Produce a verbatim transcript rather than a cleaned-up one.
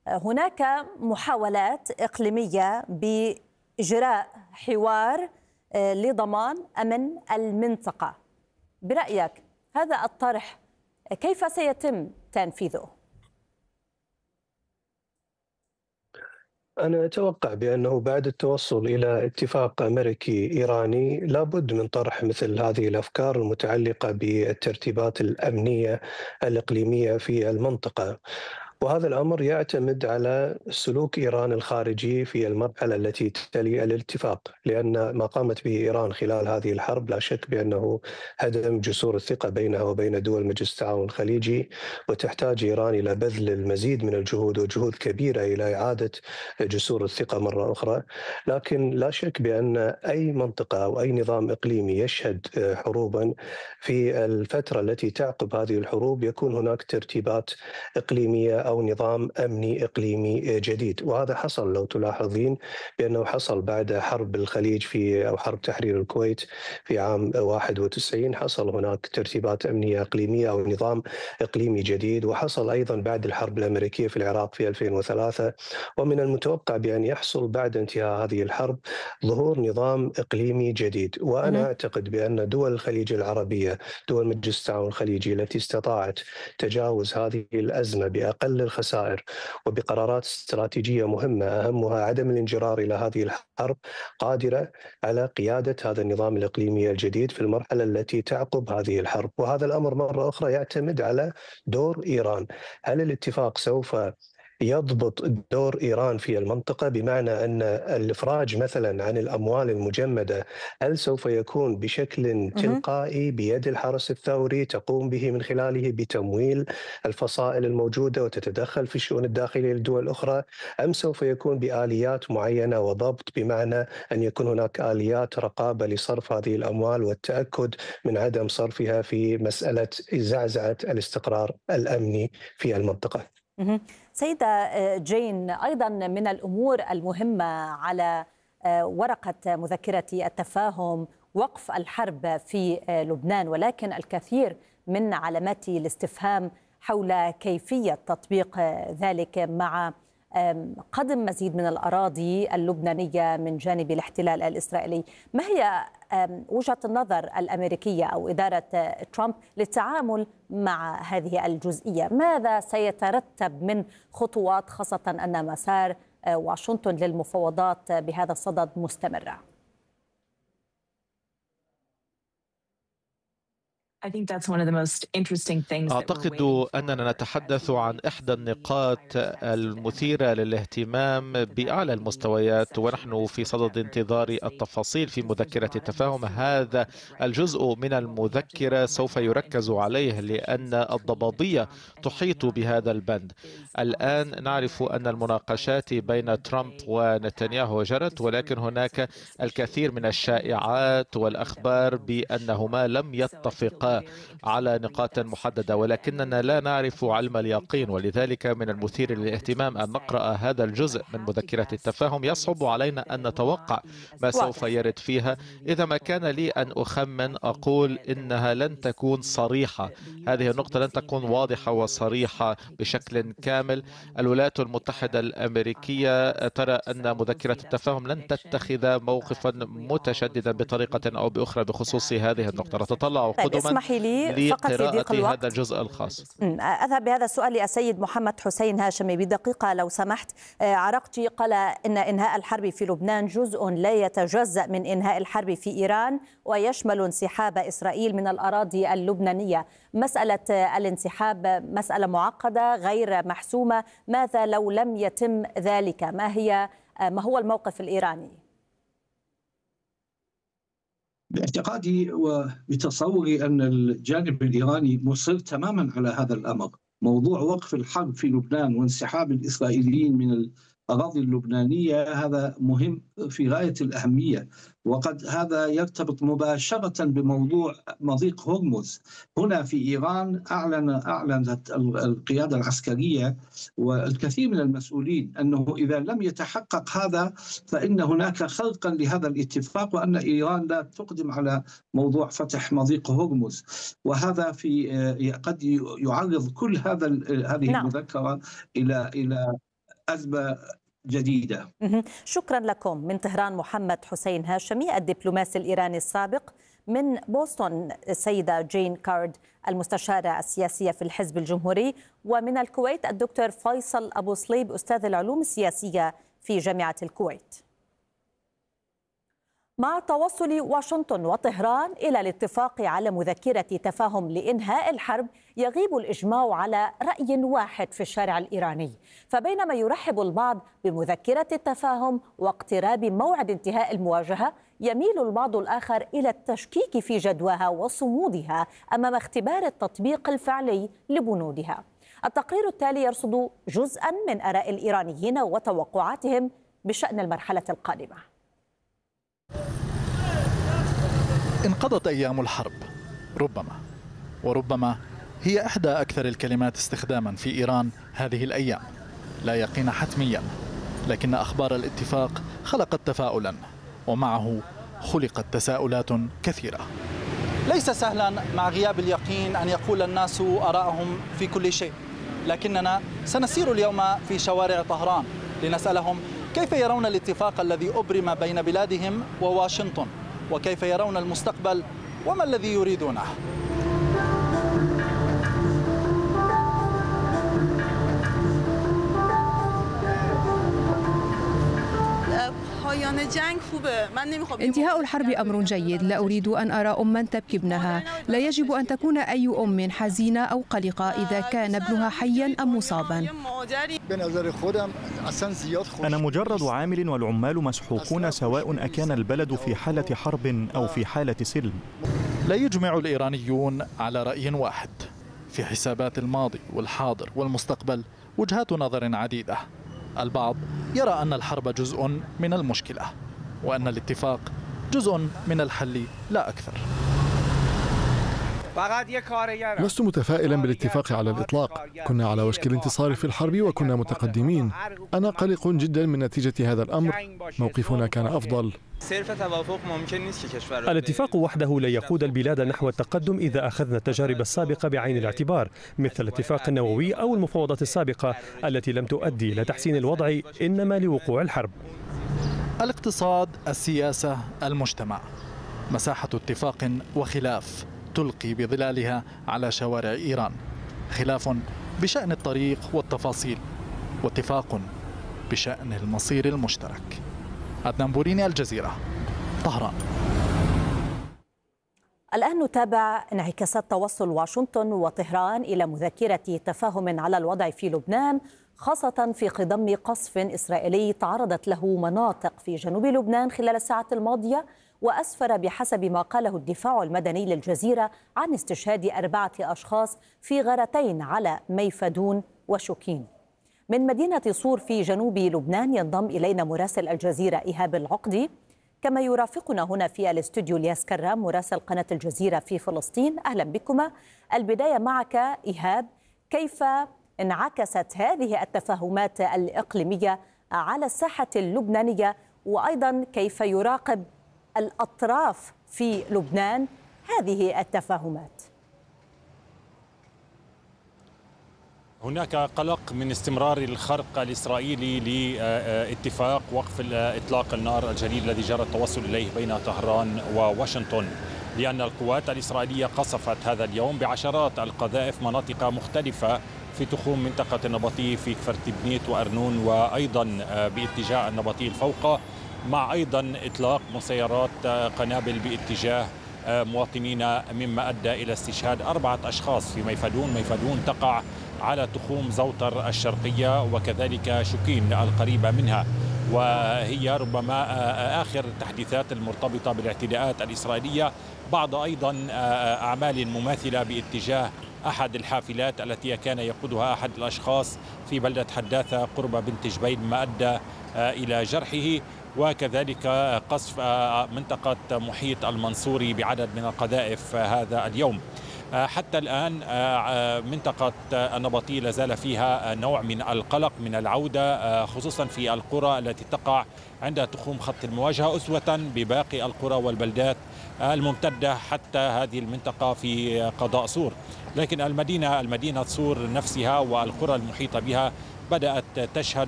هناك محاولات إقليمية بإجراء حوار لضمان أمن المنطقة. برأيك هذا الطرح كيف سيتم تنفيذه؟ أنا أتوقع بأنه بعد التوصل إلى اتفاق أمريكي إيراني لابد من طرح مثل هذه الأفكار المتعلقة بالترتيبات الأمنية الإقليمية في المنطقة. وهذا الأمر يعتمد على سلوك إيران الخارجي في المرحلة التي تلي الاتفاق، لأن ما قامت به إيران خلال هذه الحرب لا شك بأنه هدم جسور الثقة بينها وبين دول مجلس التعاون الخليجي، وتحتاج إيران إلى بذل المزيد من الجهود وجهود كبيرة إلى إعادة جسور الثقة مرة أخرى. لكن لا شك بأن أي منطقة أو أي نظام إقليمي يشهد حروبا في الفترة التي تعقب هذه الحروب يكون هناك ترتيبات إقليمية أو نظام أمني إقليمي جديد. وهذا حصل لو تلاحظين بأنه حصل بعد حرب الخليج في أو حرب تحرير الكويت في عام واحد وتسعين، حصل هناك ترتيبات أمنية إقليمية أو نظام إقليمي جديد، وحصل أيضا بعد الحرب الأمريكية في العراق في ألفين وثلاثة. ومن المتوقع بأن يحصل بعد انتهاء هذه الحرب ظهور نظام إقليمي جديد. وأنا أعتقد بأن دول الخليج العربية، دول مجلس التعاون الخليجي التي استطاعت تجاوز هذه الأزمة بأقل الخسائر وبقرارات استراتيجية مهمة أهمها عدم الانجرار إلى هذه الحرب، قادرة على قيادة هذا النظام الإقليمي الجديد في المرحلة التي تعقب هذه الحرب. وهذا الأمر مرة أخرى يعتمد على دور إيران. هل الاتفاق سوف يضبط دور إيران في المنطقة، بمعنى أن الإفراج مثلا عن الأموال المجمدة هل سوف يكون بشكل تلقائي بيد الحرس الثوري تقوم به من خلاله بتمويل الفصائل الموجودة وتتدخل في الشؤون الداخلية للدول الأخرى، أم سوف يكون بآليات معينة وضبط، بمعنى أن يكون هناك آليات رقابة لصرف هذه الأموال والتأكد من عدم صرفها في مسألة زعزعة الاستقرار الأمني في المنطقة؟ سيدة جين، أيضا من الأمور المهمة على ورقة مذكرة التفاهم وقف الحرب في لبنان، ولكن الكثير من علامات الاستفهام حول كيفية تطبيق ذلك مع قدم مزيد من الأراضي اللبنانية من جانب الاحتلال الإسرائيلي. ما هي وجهة النظر الأمريكية أو إدارة ترامب للتعامل مع هذه الجزئية؟ ماذا سيترتب من خطوات، خاصة أن مسار واشنطن للمفاوضات بهذا الصدد مستمرة؟ أعتقد أننا نتحدث عن إحدى النقاط المثيرة للاهتمام بأعلى المستويات، ونحن في صدد انتظار التفاصيل في مذكرة التفاهم. هذا الجزء من المذكرة سوف يركز عليه لأن الضبابية تحيط بهذا البند. الآن نعرف أن المناقشات بين ترامب ونتنياهو جرت، ولكن هناك الكثير من الشائعات والأخبار بأنهما لم يتفقا على نقاط محددة، ولكننا لا نعرف علم اليقين، ولذلك من المثير للاهتمام أن نقرأ هذا الجزء من مذكرة التفاهم. يصعب علينا أن نتوقع ما سوف يرد فيها. إذا ما كان لي أن أخمن أقول إنها لن تكون صريحة، هذه النقطة لن تكون واضحة وصريحة بشكل كامل. الولايات المتحدة الأمريكية ترى أن مذكرة التفاهم لن تتخذ موقفا متشددا بطريقة أو بأخرى بخصوص هذه النقطة. نتطلع قدما لي فقط لضيق الوقت هذا الجزء الخاص. أذهب بهذا السؤال للسيد محمد حسين هاشمي بدقيقة لو سمحت. عراقجي قال إن إنهاء الحرب في لبنان جزء لا يتجزأ من إنهاء الحرب في إيران ويشمل انسحاب إسرائيل من الأراضي اللبنانية. مسألة الانسحاب مسألة معقدة غير محسومة، ماذا لو لم يتم ذلك؟ ما هي ما هو الموقف الإيراني؟ باعتقادي وبتصوري أن الجانب الإيراني مصر تماما على هذا الأمر. موضوع وقف الحرب في لبنان وانسحاب الإسرائيليين من الأراضي اللبنانية هذا مهم في غاية الأهمية، وقد هذا يرتبط مباشرة بموضوع مضيق هرمز. هنا في إيران أعلن أعلنت القيادة العسكرية والكثير من المسؤولين أنه إذا لم يتحقق هذا فإن هناك خرقا لهذا الاتفاق، وأن إيران لا تقدم على موضوع فتح مضيق هرمز. وهذا في قد يعرض كل هذا هذه نعم. المذكرة إلى إلى أزمة جديدة. شكرا لكم. من طهران محمد حسين هاشمي الدبلوماسي الإيراني السابق. من بوسطن السيدة جين كارد المستشارة السياسية في الحزب الجمهوري. ومن الكويت الدكتور فيصل أبو صليب أستاذ العلوم السياسية في جامعة الكويت. مع توصل واشنطن وطهران إلى الاتفاق على مذكرة تفاهم لإنهاء الحرب، يغيب الإجماع على رأي واحد في الشارع الإيراني. فبينما يرحب البعض بمذكرة التفاهم واقتراب موعد انتهاء المواجهة، يميل البعض الآخر إلى التشكيك في جدواها وصمودها أمام اختبار التطبيق الفعلي لبنودها. التقرير التالي يرصد جزءا من آراء الإيرانيين وتوقعاتهم بشأن المرحلة القادمة. انقضت أيام الحرب، ربما وربما هي إحدى أكثر الكلمات استخداما في إيران هذه الأيام. لا يقين حتميا، لكن أخبار الاتفاق خلقت تفاؤلا، ومعه خلقت تساؤلات كثيرة. ليس سهلا مع غياب اليقين أن يقول الناس آراءهم في كل شيء، لكننا سنسير اليوم في شوارع طهران لنسألهم كيف يرون الاتفاق الذي أبرم بين بلادهم وواشنطن، وكيف يرون المستقبل وما الذي يريدونه. انتهاء الحرب أمر جيد. لا أريد أن أرى أما تبكي ابنها. لا يجب أن تكون أي أم حزينة أو قلقة إذا كان ابنها حيا أم مصابا. أنا مجرد عامل والعمال مسحوقون، سواء أكان البلد في حالة حرب أو في حالة سلم. لا يجمع الإيرانيون على رأي واحد. في حسابات الماضي والحاضر والمستقبل وجهات نظر عديدة. البعض يرى أن الحرب جزء من المشكلة، وأن الاتفاق جزء من الحل لا أكثر. لست متفائلا بالاتفاق على الإطلاق. كنا على وشك الانتصار في الحرب وكنا متقدمين. أنا قلق جدا من نتيجة هذا الأمر. موقفنا كان أفضل. الاتفاق وحده لا يقود البلاد نحو التقدم إذا أخذنا التجارب السابقة بعين الاعتبار، مثل الاتفاق النووي أو المفاوضات السابقة التي لم تؤدي إلى تحسين الوضع، إنما لوقوع الحرب. الاقتصاد، السياسة، المجتمع، مساحة اتفاق وخلاف تلقي بظلالها على شوارع إيران. خلاف بشأن الطريق والتفاصيل، واتفاق بشأن المصير المشترك. عدنان بوريني، الجزيرة، طهران. الآن نتابع انعكاسات توصل واشنطن وطهران إلى مذكرة تفاهم على الوضع في لبنان، خاصة في خضم قصف إسرائيلي تعرضت له مناطق في جنوب لبنان خلال الساعات الماضية، وأسفر بحسب ما قاله الدفاع المدني للجزيرة عن استشهاد أربعة أشخاص في غارتين على ميفدون وشوكين. من مدينة صور في جنوب لبنان ينضم إلينا مراسل الجزيرة إيهاب العقدي، كما يرافقنا هنا في الاستوديو الياس كرام مراسل قناة الجزيرة في فلسطين. أهلا بكما. البداية معك إيهاب، كيف انعكست هذه التفاهمات الإقليمية على الساحة اللبنانية، وأيضا كيف يراقب الأطراف في لبنان هذه التفاهمات؟ هناك قلق من استمرار الخرق الإسرائيلي لاتفاق وقف إطلاق النار الجديد الذي جرى التوصل إليه بين طهران وواشنطن، لأن القوات الإسرائيلية قصفت هذا اليوم بعشرات القذائف مناطق مختلفة في تخوم منطقة النبطي في كفر تبنيت وأرنون، وأيضا باتجاه النبطي الفوقة، مع أيضا إطلاق مسيرات قنابل باتجاه مواطنين، مما أدى إلى استشهاد أربعة أشخاص في ميفدون. ميفدون تقع على تخوم زوتر الشرقية وكذلك شوكين القريبة منها، وهي ربما آخر التحديثات المرتبطة بالاعتداءات الإسرائيلية. بعض أيضا أعمال مماثلة باتجاه أحد الحافلات التي كان يقودها أحد الأشخاص في بلدة حداثة قرب بنت جبيل، ما أدى إلى جرحه، وكذلك قصف منطقة محيط المنصوري بعدد من القذائف هذا اليوم. حتى الآن منطقة النبطي لازال فيها نوع من القلق من العودة، خصوصا في القرى التي تقع عند تخوم خط المواجهة، أسوة بباقي القرى والبلدات الممتدة حتى هذه المنطقة في قضاء صور. لكن المدينة المدينة صور نفسها والقرى المحيطة بها بدأت تشهد